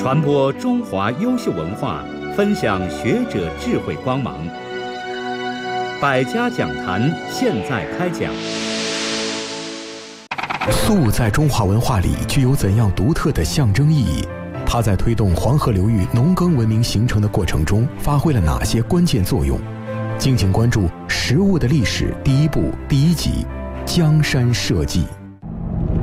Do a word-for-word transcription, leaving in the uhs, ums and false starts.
传播中华优秀文化，分享学者智慧光芒。百家讲坛现在开讲。 粟在中华文化里具有怎样独特的象征意义？它在推动黄河流域农耕文明形成的过程中发挥了哪些关键作用？敬请关注《食物的历史》第一部第一集《江山社稷》。